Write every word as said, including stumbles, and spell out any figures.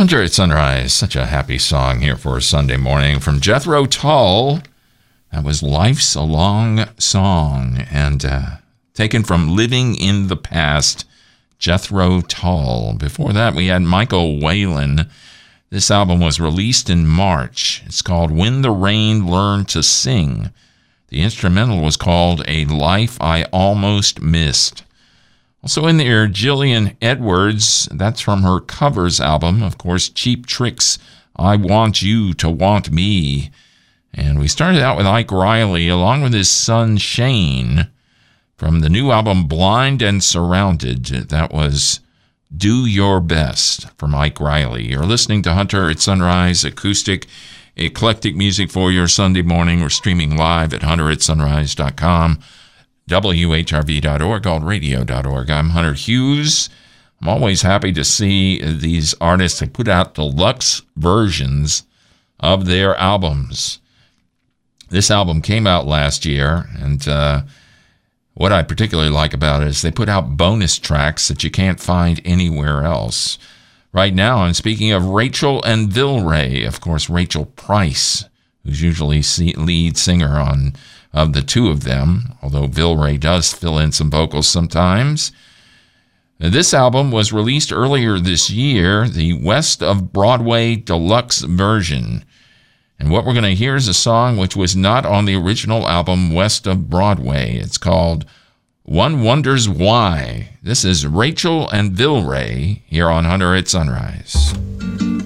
Hunter at Sunrise, such a happy song here for a Sunday morning from Jethro Tull. That was Life's a Long Song, and uh, taken from Living in the Past, Jethro Tull. Before that, we had Michael Whalen. This album was released in March. It's called When the Rain Learned to Sing. The instrumental was called A Life I Almost Missed. Also in there, Jillian Edwards. That's from her covers album, of course, Cheap Tricks, I Want You to Want Me. And we started out with Ike Riley, along with his son Shane, from the new album Blind and Surrounded. That was Do Your Best from Ike Riley. You're listening to Hunter at Sunrise, acoustic, eclectic music for your Sunday morning. We're streaming live at hunter at sunrise dot com. W H R V dot org, alt radio dot org. I'm Hunter Hughes. I'm always happy to see these artists that put out deluxe versions of their albums. This album came out last year, and uh, what I particularly like about it is they put out bonus tracks that you can't find anywhere else. Right now, I'm speaking of Rachel and Vilray. Of course, Rachel Price, who's usually lead singer on of the two of them, although Vilray does fill in some vocals sometimes. This album was released earlier this year, the West of Broadway Deluxe version. And what we're going to hear is a song which was not on the original album West of Broadway. It's called One Wonders Why. This is Rachel and Vilray here on Hunter at Sunrise.